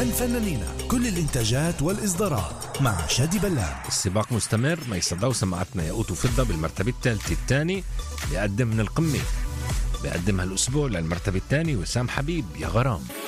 هالفنانين، كل الإنتاجات والإصدارات مع شادي بلان. السباق مستمر. ميسة ضوسة معتنا ياقوت وفضة بالمرتبة الثالثة. الثاني بيقدم من القمة، بيقدمها الأسبوع للمرتبة الثانية وسام حبيب يا غرام.